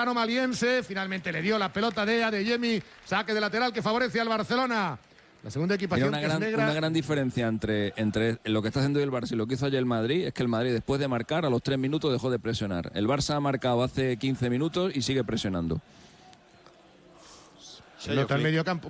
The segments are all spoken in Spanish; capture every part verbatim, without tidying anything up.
hispano-maliense. Finalmente le dio la pelota de Adeyemi, saque de lateral que favorece al Barcelona. La segunda equipación una que gran, es negra. Una gran diferencia entre, entre lo que está haciendo hoy el Barça y lo que hizo ayer el Madrid es que el Madrid, después de marcar, a los tres minutos dejó de presionar. El Barça ha marcado hace quince minutos y sigue presionando. Pelota al medio campo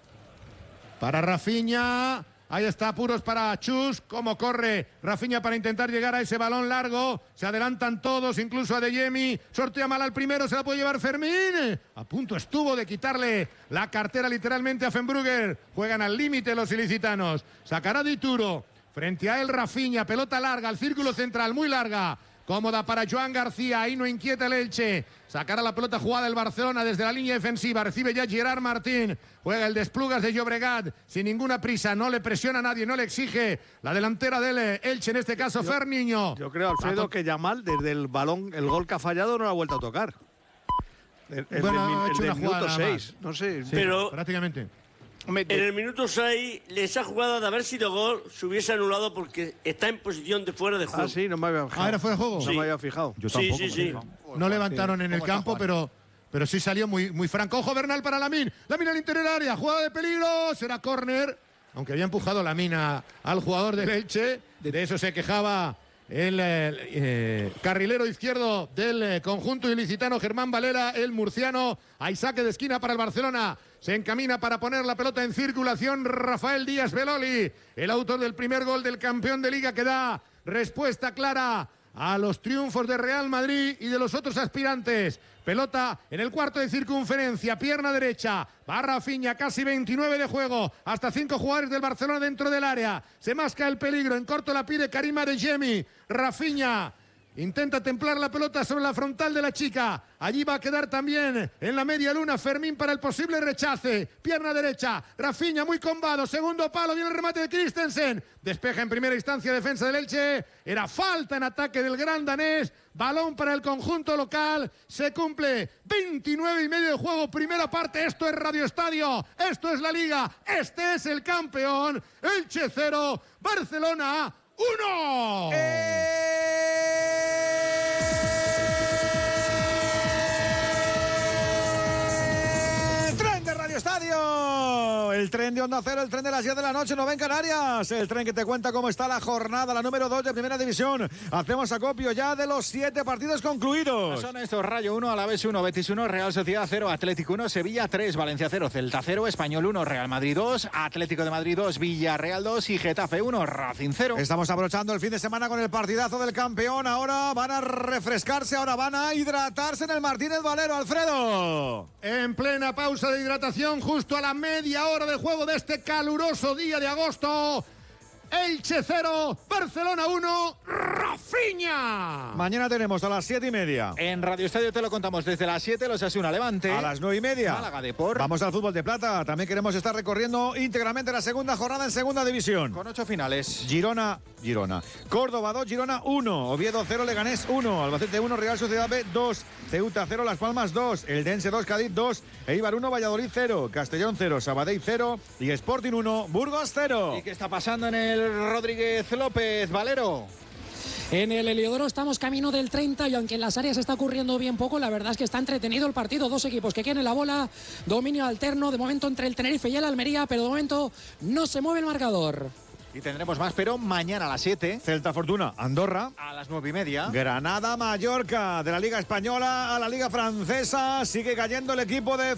para Rafinha. Ahí está, apuros para Chus. Cómo corre Rafinha para intentar llegar a ese balón largo. Se adelantan todos, incluso Adeyemi. Sortea mal al primero, se la puede llevar Fermín. A punto estuvo de quitarle la cartera literalmente a Fenbrugger. Juegan al límite los ilicitanos. Sacará Dituro. Frente a él Rafinha, pelota larga, al círculo central, muy larga. Cómoda para Joan García, ahí no inquieta el Elche. Sacará la pelota jugada el Barcelona desde la línea defensiva. Recibe ya Gerard Martín. Juega el Desplugas de Llobregat sin ninguna prisa. No le presiona a nadie, no le exige la delantera del Elche, en este caso yo, Ferniño. Yo creo, Alfredo, que Yamal desde el balón, el gol que ha fallado, no lo ha vuelto a tocar. El, el bueno, del, ha hecho el una del jugada minuto seis. No sé. Sí, pero prácticamente. En el minuto seis, esa jugada de haber sido gol se hubiese anulado porque está en posición de fuera de juego. Ah, sí, no me había fijado. Ah, ¿era fuera de juego? No sí. me había fijado. Yo sí, tampoco. sí, sí. No levantaron en el campo, pero, pero sí salió muy, muy franco. Ojo Bernal para Lamine. Lamine al interior del área. Jugada de peligro. Será córner. Aunque había empujado Lamine al jugador del Elche. De eso se quejaba el eh, carrilero izquierdo del eh, conjunto ilicitano, Germán Valera, el murciano. Hay saque de esquina para el Barcelona. Se encamina para poner la pelota en circulación Rafael Díaz Beloli, el autor del primer gol del campeón de Liga, que da respuesta clara a los triunfos de Real Madrid y de los otros aspirantes. Pelota en el cuarto de circunferencia, pierna derecha, va Rafinha, casi veintinueve de juego, hasta cinco jugadores del Barcelona dentro del área. Se masca el peligro, en corto la pide Karim Adeyemi. Rafinha intenta templar la pelota sobre la frontal de la chica. Allí va a quedar también en la media luna Fermín para el posible rechace. Pierna derecha, Rafinha muy combado. Segundo palo, viene el remate de Christensen. Despeja en primera instancia defensa del Elche. Era falta en ataque del gran danés. Balón para el conjunto local. Se cumple veintinueve y medio de juego, primera parte. Esto es Radio Estadio. Esto es la Liga. Este es el campeón. Elche cero, Barcelona uno. Estadio, el tren de Onda Cero, el tren de las diez de la noche, no ven Canarias, el tren que te cuenta cómo está la jornada, la número dos de Primera División. Hacemos acopio ya de los siete partidos concluidos. Son estos: Rayo uno, Alavés uno, Betis uno, Real Sociedad cero, Atlético uno, Sevilla tres, Valencia cero, Celta cero, Español uno, Real Madrid dos, Atlético de Madrid dos, Villarreal dos y Getafe uno, Racing cero. Estamos abrochando el fin de semana con el partidazo del campeón. Ahora van a refrescarse, ahora van a hidratarse en el Martínez Valero, Alfredo. En plena pausa de hidratación, justo a la media hora de juego de este caluroso día de agosto. Elche cero, Barcelona uno, Rafinha. Mañana tenemos a las siete y media. En Radio Estadio te lo contamos desde las siete, los Osasuna Levante. A las nueve y media. Málaga Depor. Vamos al fútbol de plata. También queremos estar recorriendo íntegramente la segunda jornada en segunda división. Con ocho finales. Girona, Girona. Córdoba dos, Girona uno. Oviedo cero, Leganés uno. Albacete uno, Real Sociedad B dos. Ceuta cero, Las Palmas dos. Eldense dos, Cádiz dos. Eibar uno, Valladolid cero. Castellón cero, Sabadell cero. Y Sporting uno, Burgos cero. ¿Y qué está pasando en el Rodríguez López, Valero? En el Heliodoro estamos camino del treinta y aunque en las áreas está ocurriendo bien poco, la verdad es que está entretenido el partido. Dos equipos que quieren la bola, dominio alterno, de momento entre el Tenerife y el Almería, pero de momento no se mueve el marcador. Y tendremos más, pero mañana a las siete. Celta Fortuna, Andorra. A las nueve y media. Granada, Mallorca. De la Liga Española a la Liga Francesa. Sigue cayendo el equipo de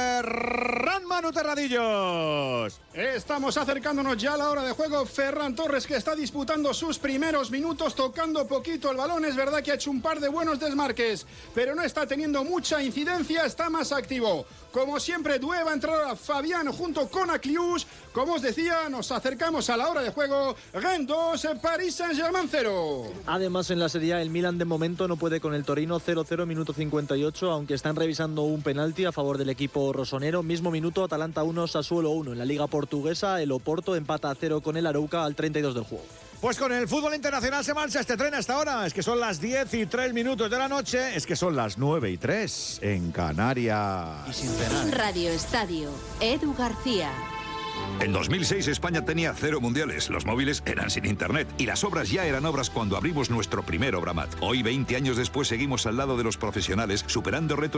Ferran Manu Terradillos. Estamos acercándonos ya a la hora de juego. Ferran Torres, que está disputando sus primeros minutos, tocando poquito el balón. Es verdad que ha hecho un par de buenos desmarques, pero no está teniendo mucha incidencia, está más activo. Como siempre, Doué va a entrar a Fabián junto con Aclius. Como os decía, nos acercamos a la hora de juego. Rennes dos, Paris Saint-Germain cero. Además, en la Serie A, el Milan de momento no puede con el Torino. Cero cero, minuto cincuenta y ocho, aunque están revisando un penalti a favor del equipo rosonero. Mismo minuto, Atalanta uno, Sassuolo uno. En la Liga Portuguesa, el Oporto empata a cero con el Arouca al treinta y dos del juego. Pues con el fútbol internacional se marcha este tren hasta ahora. Es que son las diez y tres minutos de la noche. Es que son las nueve y tres en Canarias. Y sin cenar. Radio Estadio, Edu García. En dos mil seis España tenía cero mundiales, los móviles eran sin internet y las obras ya eran obras cuando abrimos nuestro primer Obramat. Hoy, veinte años después, seguimos al lado de los profesionales, superando retos